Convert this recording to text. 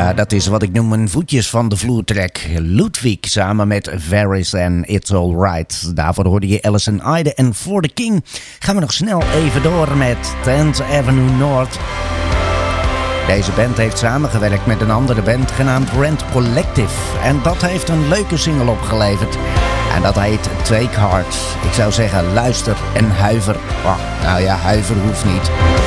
Ja, dat is wat ik noem een voetjes van de vloer track. Ludwig samen met Varys en It's Alright. Daarvoor hoorde je Alison Ide en For the King. Gaan we nog snel even door met 10th Avenue North. Deze band heeft samengewerkt met een andere band genaamd Rent Collective. En dat heeft een leuke single opgeleverd. En dat heet Take Heart. Ik zou zeggen luister en huiver. Oh, nou ja, huiver hoeft niet.